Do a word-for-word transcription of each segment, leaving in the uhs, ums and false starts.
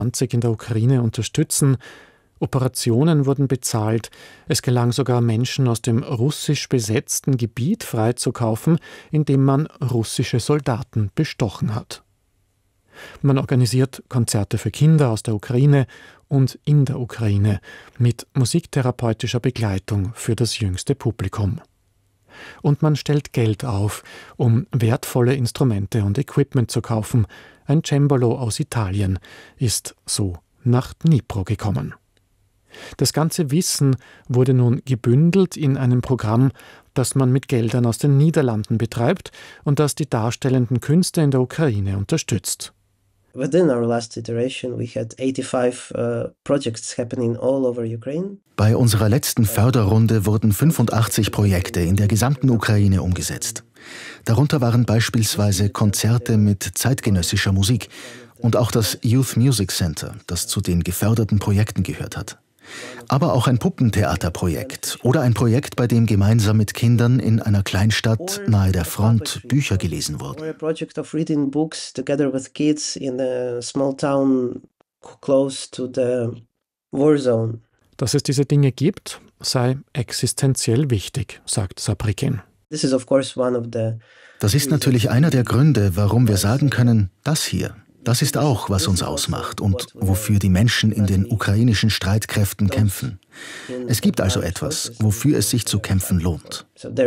in der Ukraine unterstützen. Operationen wurden bezahlt. Es gelang sogar, Menschen aus dem russisch besetzten Gebiet freizukaufen, indem man russische Soldaten bestochen hat. Man organisiert Konzerte für Kinder aus der Ukraine und in der Ukraine mit musiktherapeutischer Begleitung für das jüngste Publikum. Und man stellt Geld auf, um wertvolle Instrumente und Equipment zu kaufen. Ein Cembalo aus Italien ist so nach Dnipro gekommen. Das ganze Wissen wurde nun gebündelt in einem Programm, das man mit Geldern aus den Niederlanden betreibt und das die darstellenden Künste in der Ukraine unterstützt. Within our last iteration we had eighty-five uh, projects happening all over Ukraine. Bei unserer letzten Förderrunde wurden fünfundachtzig Projekte in der gesamten Ukraine umgesetzt. Darunter waren beispielsweise Konzerte mit zeitgenössischer Musik und auch das Youth Music Center, das zu den geförderten Projekten gehört hat. Aber auch ein Puppentheaterprojekt oder ein Projekt, bei dem gemeinsam mit Kindern in einer Kleinstadt nahe der Front Bücher gelesen wurden. Dass es diese Dinge gibt, sei existenziell wichtig, sagt Sabrikin. Das ist natürlich einer der Gründe, warum wir sagen können, das hier, das ist auch, was uns ausmacht und wofür die Menschen in den ukrainischen Streitkräften kämpfen. Es gibt also etwas, wofür es sich zu kämpfen lohnt.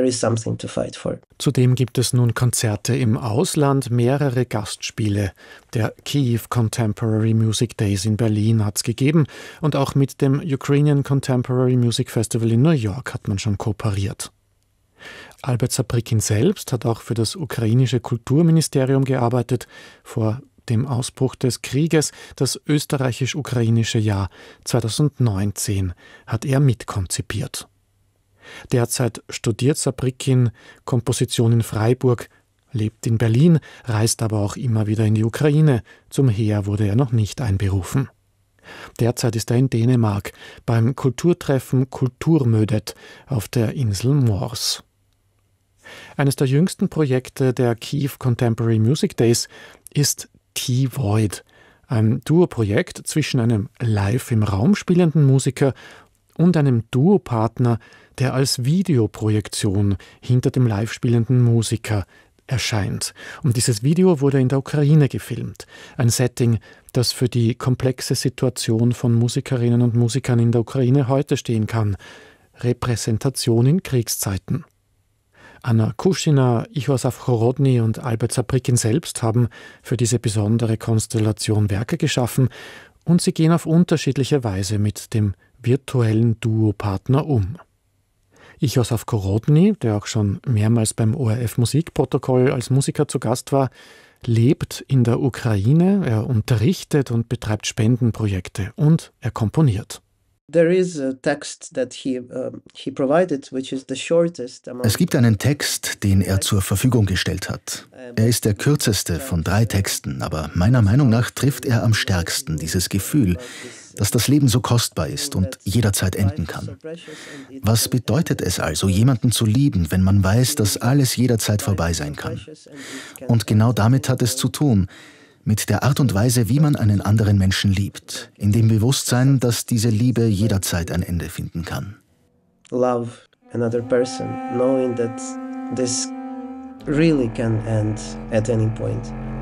Zudem gibt es nun Konzerte im Ausland, mehrere Gastspiele. Der Kyiv Contemporary Music Days in Berlin hat es gegeben und auch mit dem Ukrainian Contemporary Music Festival in New York hat man schon kooperiert. Albert Sabrikin selbst hat auch für das ukrainische Kulturministerium gearbeitet, vor dem Ausbruch des Krieges, das österreichisch-ukrainische Jahr zweitausendneunzehn, hat er mitkonzipiert. Derzeit studiert Sabrikin Komposition in Freiburg, lebt in Berlin, reist aber auch immer wieder in die Ukraine. Zum Heer wurde er noch nicht einberufen. Derzeit ist er in Dänemark beim Kulturtreffen Kulturmødet auf der Insel Mors. Eines der jüngsten Projekte der Kyiv Contemporary Music Days ist T-Void, ein Duoprojekt zwischen einem live im Raum spielenden Musiker und einem Duopartner, der als Videoprojektion hinter dem live spielenden Musiker erscheint. Und dieses Video wurde in der Ukraine gefilmt. Ein Setting, das für die komplexe Situation von Musikerinnen und Musikern in der Ukraine heute stehen kann. Repräsentation in Kriegszeiten. Anna Kuschina, Ichosaf Horodny und Albert Sabrikin selbst haben für diese besondere Konstellation Werke geschaffen und sie gehen auf unterschiedliche Weise mit dem virtuellen Duopartner um. Ichosaf Horodny, der auch schon mehrmals beim O R F Musikprotokoll als Musiker zu Gast war, lebt in der Ukraine, er unterrichtet und betreibt Spendenprojekte und er komponiert. Es gibt einen Text, den er zur Verfügung gestellt hat. Er ist der kürzeste von drei Texten, aber meiner Meinung nach trifft er am stärksten dieses Gefühl, dass das Leben so kostbar ist und jederzeit enden kann. Was bedeutet es also, jemanden zu lieben, wenn man weiß, dass alles jederzeit vorbei sein kann? Und genau damit hat es zu tun, mit der Art und Weise, wie man einen anderen Menschen liebt, in dem Bewusstsein, dass diese Liebe jederzeit ein Ende finden kann. Love another person, knowing that this really can end at any point.